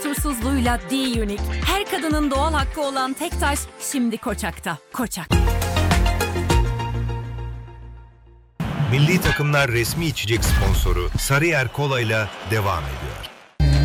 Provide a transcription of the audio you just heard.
kusursuzluğuyla D-Unique. Her kadının doğal hakkı olan tek taş şimdi Koçak'ta. Koçak. Milli takımlar resmi içecek sponsoru Sarıyer Kola ile devam ediyor.